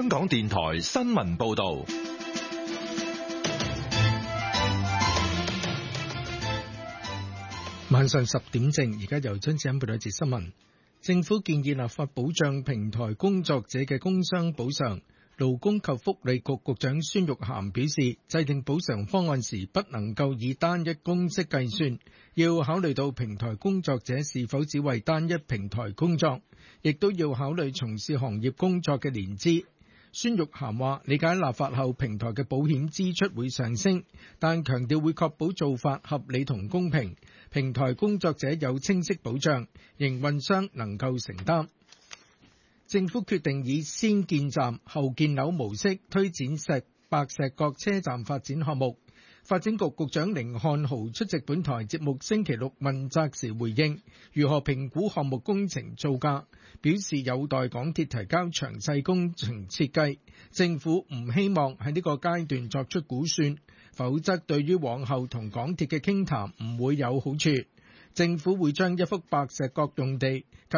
港電台新聞報道。 晚上10點正，而家由張子欣報道一節新聞。政府建議立法保障平台工作者嘅工傷補償。勞工及福利局局長孫玉菡表示，制定補償方案時不能夠以單一公式計算，要考慮到平台工作者是否只為單一平台工作，亦都要考慮從事行業工作嘅年資。孫玉菡話：理解立法後平台嘅保險支出會上升，但強調會確保做法合理同公平，平台工作者有清晰保障，營運商能夠承擔。政府決定以先建站後建樓模式推展白石角車站發展項目。發展局局長甯漢豪出席本台節目星期六問責時回應如何評估項目工程造價，表示有待港鐵提交詳細工程設計，政府唔希望喺呢個階段作出估算，否則對於往後同港鐵嘅傾談唔會有好處。政府會將一幅白石角用地及